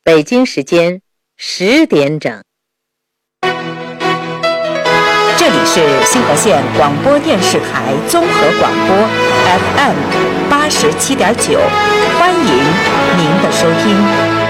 北京时间10点整。 这里是新河县广播电视台综合广播 FM 87.9，欢迎您的收听。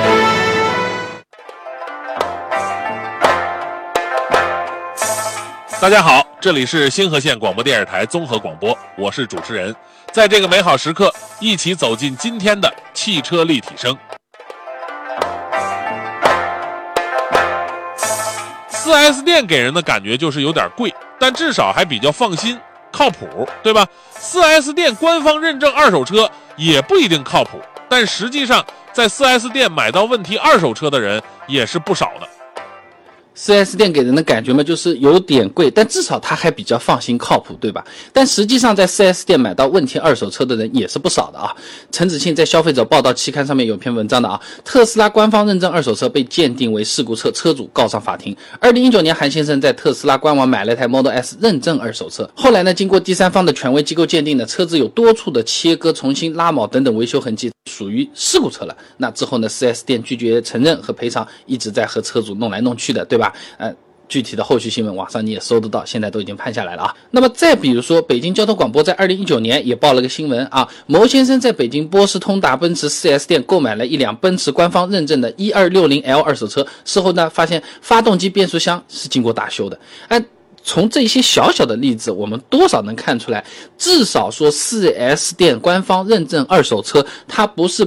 大家好，这里是新河县广播电视台综合广播，我是主持人。在这个美好时刻，一起走进今天的汽车立体声。4S 店给人的感觉就是有点贵，但至少还比较放心靠谱，对吧？ 4S 店官方认证二手车也不一定靠谱，但实际上在 4S 店买到问题二手车的人也是不少的。 4S 店给人的感觉嘛，就是有点贵，但至少它还比较放心靠谱，对吧？但实际上在 4S 店买到问题二手车的人也是不少的啊。陈子庆在消费者报道期刊上面有篇文章的啊，特斯拉官方认证二手车被鉴定为事故车，车主告上法庭。2019年，韩先生在特斯拉官网买了一台 Model S 认证二手车，后来呢，经过第三方的权威机构鉴定呢，车子有多处的切割、重新拉铆等等维修痕迹，属于事故车了。那之后呢， 4S 店拒绝承认和赔偿，一直在和车主弄来弄去的，对吧？具体的后续新闻网上你也搜得到，现在都已经判下来了啊。那么再比如说，北京交通广播在2019年也报了个新闻啊，牟先生在北京波士通达奔驰 4S 店购买了一辆奔驰官方认证的 1260L 二手车，事后呢发现发动机、变速箱是经过大修的。从这些小小的例子，我们多少能看出来，至少说 4S 店官方认证二手车，它不是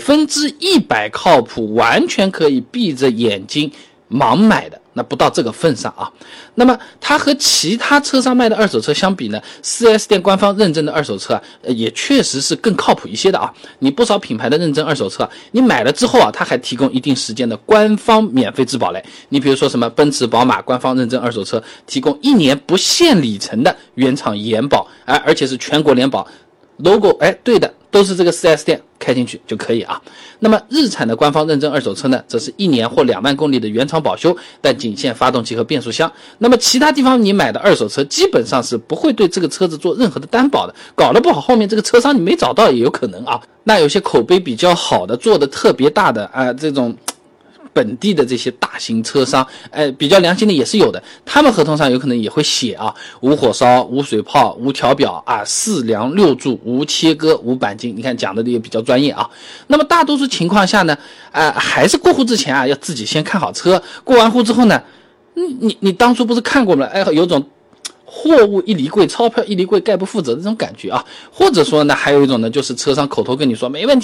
100%靠谱，完全可以闭着眼睛盲买的，那不到这个份上啊。那么它和其他车商卖的二手车相比呢， 4S 店官方认证的二手车也确实是更靠谱一些的啊。你不少品牌的认证二手车你买了之后它还提供一定时间的官方免费质保类。你比如说什么奔驰、宝马官方认证二手车提供1年不限里程的原厂延保，而且是全国联保，logo 对的，都是这个 4S 店开进去就可以啊。那么日产的官方认证二手车呢，则是1年或2万公里的原厂保修，但仅限发动机和变速箱。那么其他地方你买的二手车基本上是不会对这个车子做任何的担保的，搞得不好后面这个车商你没找到也有可能啊。那有些口碑比较好的，做的特别大的这种本地的这些大型车商，比较良心的也是有的，他们合同上有可能也会写啊，无火烧、无水泡、无调表啊，4梁6柱、无切割、无钣金，你看讲的也比较专业啊。那么大多数情况下呢，还是过户之前要自己先看好车，过完户之后呢，你当初不是看过了，有种货物一离柜，钞票一离柜，概不负责的这种感觉啊。或者说呢，还有一种呢，就是车商口头跟你说没问题。